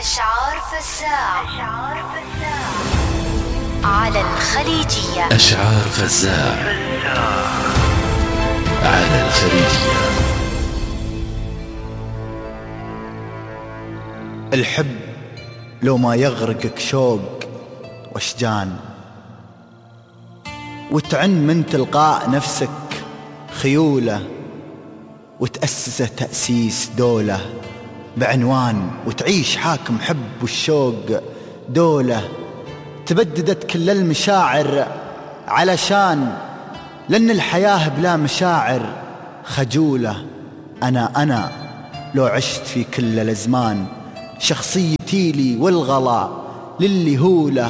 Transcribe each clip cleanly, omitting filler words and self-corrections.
أشعار فزاع على الخليجية. أشعار فزاع على الخليجية. الحب لو ما يغرقك شوق واشجان، وتعن من تلقاء نفسك خيولة، وتأسسه تأسيس دولة بعنوان، وتعيش حاكم حب والشوق دولة. تبددت كل المشاعر علشان، لأن الحياة بلا مشاعر خجولة. أنا لو عشت في كل الأزمان، شخصيتي لي والغلا للي هوله.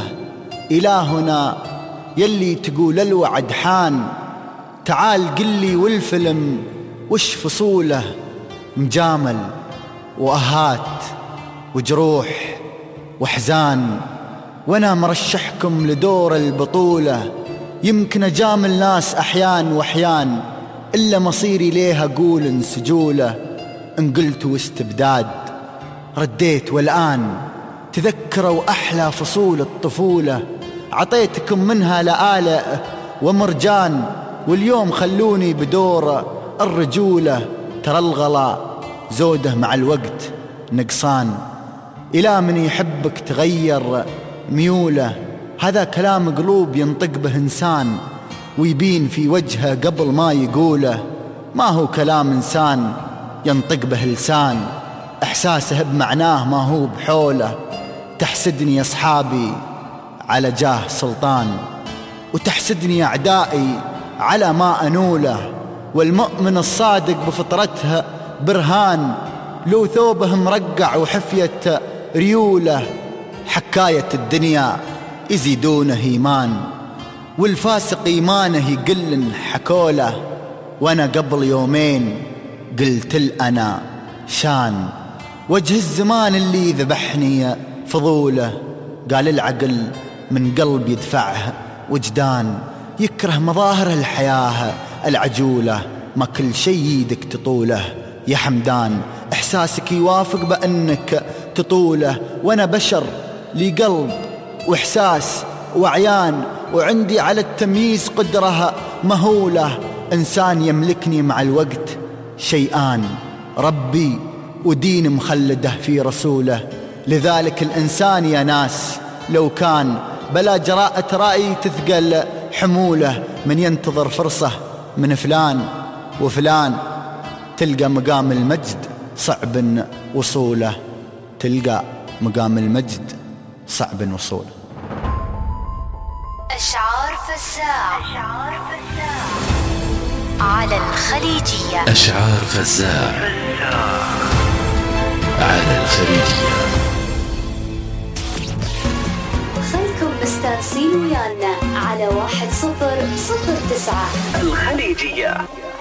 إلهنا يلي تقول الوعد حان، تعال قلي والفيلم وش فصوله. مجامل وأهات وجروح وحزان، وانا مرشحكم لدور البطولة. يمكن اجامل ناس احيان واحيان، الا مصيري ليها اقول انسجوله. ان قلت واستبداد رديت، والآن تذكروا أحلى فصول الطفولة. عطيتكم منها لآلئ ومرجان، واليوم خلوني بدور الرجولة. ترى الغلا زوده مع الوقت نقصان، إلى من يحبك تغير ميوله. هذا كلام قلوب ينطق به إنسان، ويبين في وجهه قبل ما يقوله. ما هو كلام إنسان ينطق به لسان، إحساسه بمعناه ما هو بحوله. تحسدني يا أصحابي على جاه سلطان، وتحسدني أعدائي على ما أنوله. والمؤمن الصادق بفطرته برهان، لو ثوبه مرقع وحفية ريوله. حكاية الدنيا يزيدونه إيمان، والفاسق إيمانه يقل حكوله. وأنا قبل يومين قلت الأنا شان، وجه الزمان اللي ذبحني فضوله. قال العقل من قلب يدفعه وجدان، يكره مظاهر الحياة العجولة. ما كل شي يدك تطوله يا حمدان، إحساسك يوافق بأنك تطوله. وأنا بشر لي قلب وإحساس وعيان، وعندي على التمييز قدرة مهولة. إنسان يملكني مع الوقت شيئان، ربي ودين مخلده في رسوله. لذلك الإنسان يا ناس لو كان بلا جراءة رأي تثقل حموله. من ينتظر فرصة من فلان وفلان، تلقى مقام المجد صعب وصوله. تلقى مقام المجد صعب وصوله. أشعار فزاع على الخليجية. أشعار فزاع على الخليجية. خلكم مستانسين ويانا على 1009 الخليجية.